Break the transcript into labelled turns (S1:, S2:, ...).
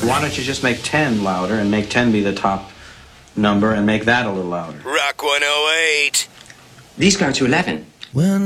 S1: Why don't you just make 10 louder and make 10 be the top number and make that a little louder?
S2: Rock 108.
S3: These go to 11.
S4: When